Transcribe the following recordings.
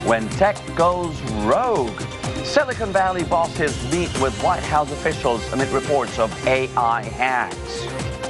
When tech goes rogue, Silicon Valley bosses meet with White House officials amid reports of AI hacks.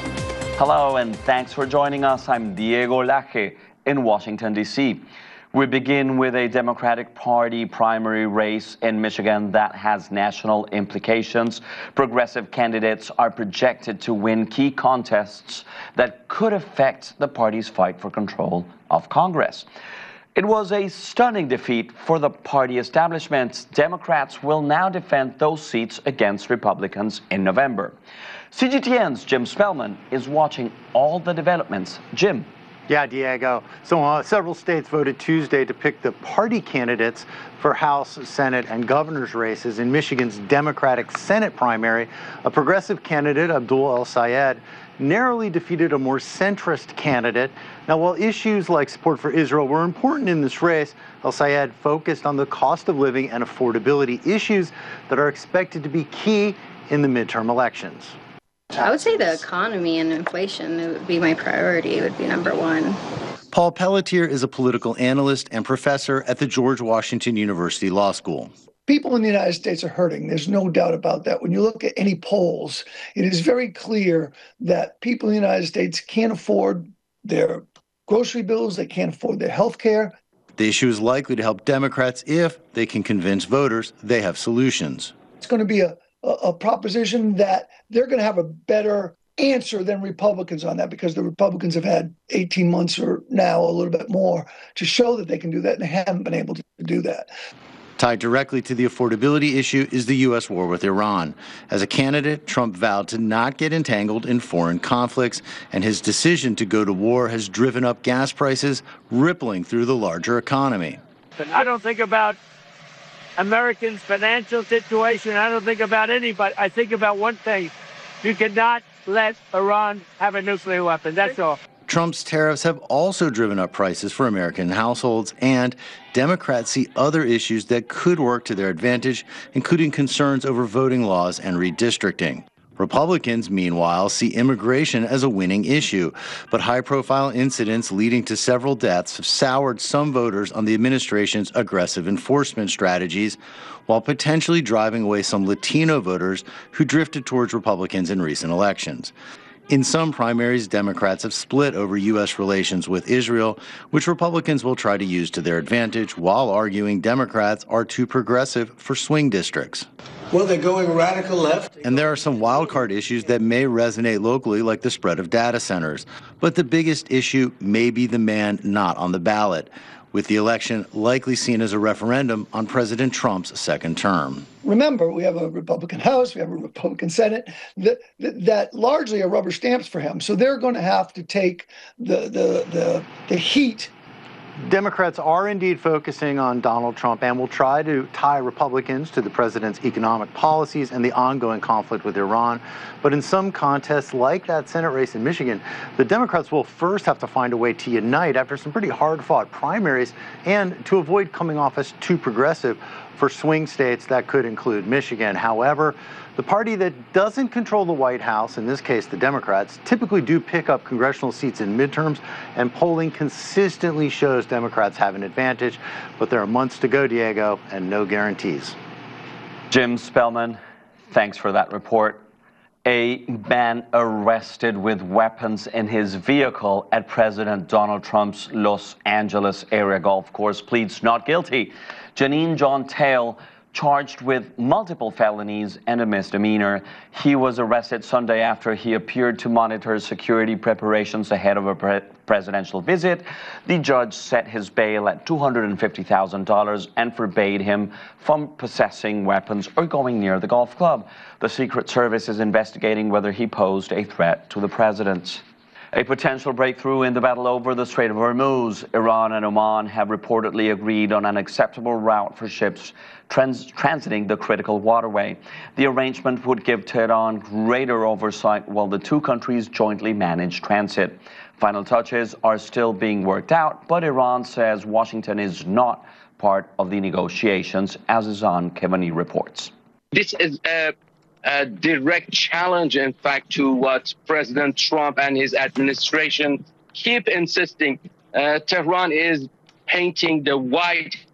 Hello and thanks for joining us. I'm Diego Laje in Washington, D.C. We begin with a Democratic Party primary race in Michigan that has national implications. Progressive candidates are projected to win key contests that could affect the party's fight for control of Congress. It was a stunning defeat for the party establishment. Democrats will now defend those seats against Republicans in November. CGTN's Jim Spellman is watching all the developments. Jim. Yeah, Diego. So several states voted Tuesday to pick the party candidates for House, Senate, and governor's races. In Michigan's Democratic Senate primary, a progressive candidate, Abdul El-Sayed, narrowly defeated a more centrist candidate. Now, while issues like support for Israel were important in this race, El-Sayed focused on the cost of living and affordability issues that are expected to be key in the midterm elections. I would say the economy and inflation would be my priority. It would be number one. Paul Pelletier is a political analyst and professor at the George Washington University Law School. People in the United States are hurting. There's no doubt about that. When you look at any polls, it is very clear that people in the United States can't afford their grocery bills, they can't afford their health care. The issue is likely to help Democrats if they can convince voters they have solutions. It's going to be a proposition that they're going to have a better answer than Republicans on that, because the Republicans have had 18 months or now a little bit more to show that they can do that, and they haven't been able to do that. Tied directly to the affordability issue is the U.S. war with Iran. As a candidate, Trump vowed to not get entangled in foreign conflicts, and his decision to go to war has driven up gas prices, rippling through the larger economy. I don't think about Americans' financial situation. I don't think about anybody. I think about one thing. You cannot let Iran have a nuclear weapon. That's all. Trump's tariffs have also driven up prices for American households, and Democrats see other issues that could work to their advantage, including concerns over voting laws and redistricting. Republicans, meanwhile, see immigration as a winning issue, but high-profile incidents leading to several deaths have soured some voters on the administration's aggressive enforcement strategies, while potentially driving away some Latino voters who drifted towards Republicans in recent elections. In some primaries, Democrats have split over U.S. relations with Israel, which Republicans will try to use to their advantage, while arguing Democrats are too progressive for swing districts. Well, they're going radical left. And there are some wildcard issues that may resonate locally, like the spread of data centers. But the biggest issue may be the man not on the ballot, with the election likely seen as a referendum on President Trump's second term. Remember, we have a Republican House, we have a Republican Senate that largely are rubber stamps for him. So they're going to have to take the heat. Democrats are indeed focusing on Donald Trump and will try to tie Republicans to the president's economic policies and the ongoing conflict with Iran. But in some contests, like that Senate race in Michigan, the Democrats will first have to find a way to unite after some pretty hard-fought primaries and to avoid coming off as too progressive for swing states that could include Michigan. However, the party that doesn't control the White House, in this case the Democrats, typically do pick up congressional seats in midterms, and polling consistently shows Democrats have an advantage. But there are months to go, Diego, and no guarantees. Jim Spellman, thanks for that report. A man arrested with weapons in his vehicle at President Donald Trump's Los Angeles area golf course pleads not guilty. Janine John Tail, charged with multiple felonies and a misdemeanor. He was arrested Sunday after he appeared to monitor security preparations ahead of a presidential visit. The judge set his bail at $250,000 and forbade him from possessing weapons or going near the golf club. The Secret Service is investigating whether he posed a threat to the president. A potential breakthrough in the battle over the Strait of Hormuz. Iran and Oman have reportedly agreed on an acceptable route for ships transiting the critical waterway. The arrangement would give Tehran greater oversight while the two countries jointly manage transit. Final touches are still being worked out, but Iran says Washington is not part of the negotiations, as Azan Kevani reports. This is a direct challenge, in fact, to what President Trump and his administration keep insisting. Tehran is painting the White